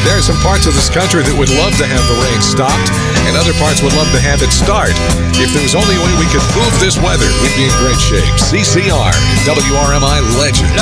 There are some parts of this country that would love to have the rain stopped, and other parts would love to have it start. If there was only a way we could move this weather, we'd be in great shape. CCR and WRMI Legend.